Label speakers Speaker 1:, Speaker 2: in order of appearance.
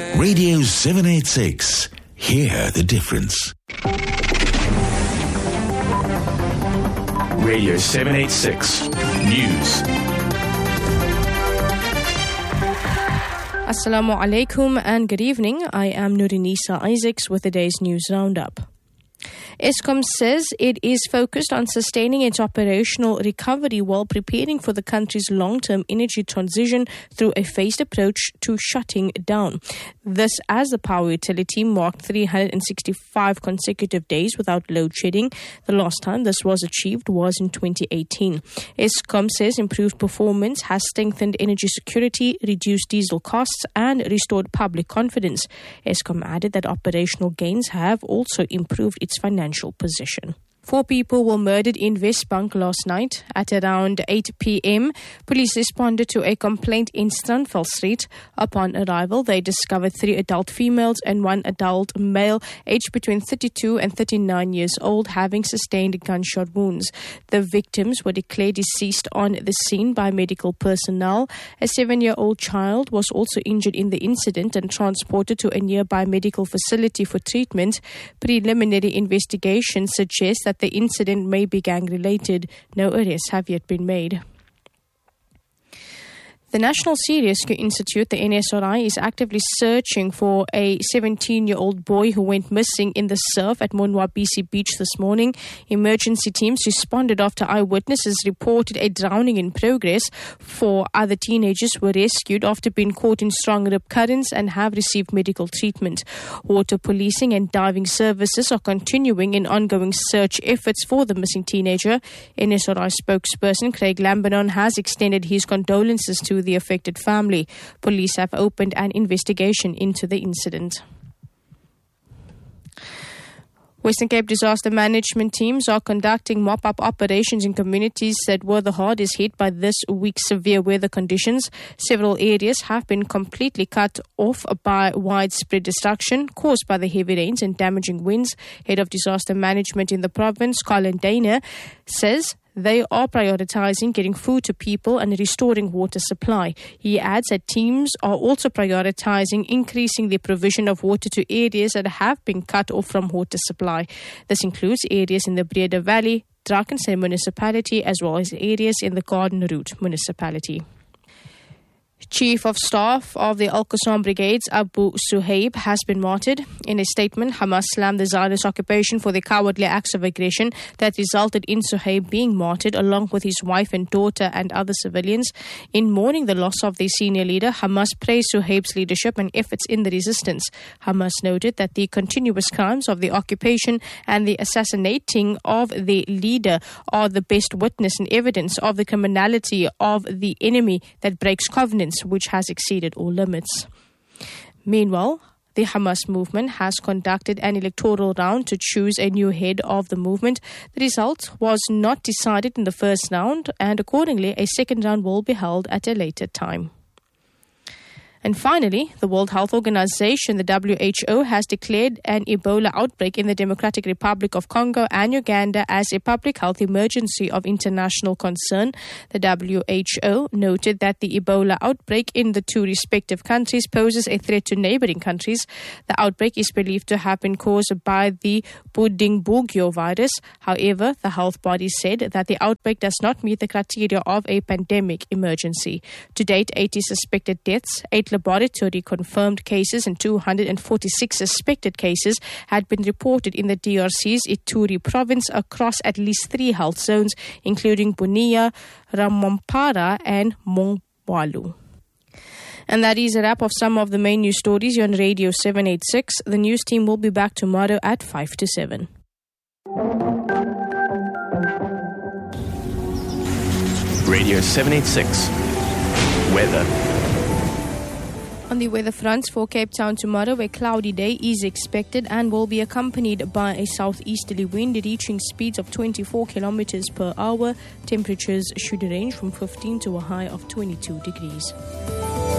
Speaker 1: Radio 786. Hear the difference.
Speaker 2: Radio 786 News.
Speaker 3: Assalamu alaikum and good evening. I am Nurinisa Isaacs with the day's news roundup. Eskom says it is focused on sustaining its operational recovery while preparing for the country's long-term energy transition through a phased approach to shutting down. This as the power utility marked 365 consecutive days without load shedding. The last time this was achieved was in 2018. Eskom says improved performance has strengthened energy security, reduced diesel costs and restored public confidence. Eskom added that operational gains have also improved its financial position. 4 people were murdered in Westbank last night. At around 8 p.m., police responded to a complaint in Strandval Street. Upon arrival, they discovered 3 adult females and 1 adult male aged between 32 and 39 years old having sustained gunshot wounds. The victims were declared deceased on the scene by medical personnel. A 7-year-old child was also injured in the incident and transported to a nearby medical facility for treatment. Preliminary investigation suggests that the incident may be gang-related. No arrests have yet been made. The National Sea Rescue Institute, the NSRI, is actively searching for a 17-year-old boy who went missing in the surf at Monwabisi Beach this morning. Emergency teams responded after eyewitnesses reported a drowning in progress. 4 other teenagers were rescued after being caught in strong rip currents and have received medical treatment. Water policing and diving services are continuing in ongoing search efforts for the missing teenager. NSRI spokesperson Craig Lambinon has extended his condolences to the affected family. Police have opened an investigation into the incident. Western Cape disaster management teams are conducting mop-up operations in communities that were the hardest hit by this week's severe weather conditions. Several areas have been completely cut off by widespread destruction caused by the heavy rains and damaging winds. Head of disaster management in the province, Colin Dana, says they are prioritizing getting food to people and restoring water supply. He adds that teams are also prioritizing increasing the provision of water to areas that have been cut off from water supply. This includes areas in the Breda Valley, Drakensberg municipality, as well as areas in the Garden Route municipality. Chief of Staff of the Al-Qassam Brigades, Abu Suhaib, has been martyred. In a statement, Hamas slammed the Zionist occupation for the cowardly acts of aggression that resulted in Suhaib being martyred along with his wife and daughter and other civilians. In mourning the loss of their senior leader, Hamas praised Suhaib's leadership and efforts in the resistance. Hamas noted that the continuous crimes of the occupation and the assassinating of the leader are the best witness and evidence of the criminality of the enemy that breaks covenants, which has exceeded all limits. Meanwhile, the Hamas movement has conducted an electoral round to choose a new head of the movement. The result was not decided in the first round, and accordingly, a second round will be held at a later time. And finally, the World Health Organization, the WHO, has declared an Ebola outbreak in the Democratic Republic of Congo and Uganda as a public health emergency of international concern. The WHO noted that the Ebola outbreak in the 2 respective countries poses a threat to neighboring countries. The outbreak is believed to have been caused by the Bundibugyo virus. However, the health body said that the outbreak does not meet the criteria of a pandemic emergency. To date, 80 suspected deaths, 8 laboratory confirmed cases and 246 suspected cases had been reported in the DRC's Ituri province across at least 3 health zones, including Bunia, Ramampara and Mongwalu. And that is a wrap of some of the main news stories here on Radio 786. The news team will be back tomorrow at 5 to 7.
Speaker 2: Radio 786 Weather.
Speaker 3: On the weather front for Cape Town tomorrow, a cloudy day is expected and will be accompanied by a southeasterly wind reaching speeds of 24 kilometers per hour. Temperatures should range from 15 to a high of 22 degrees.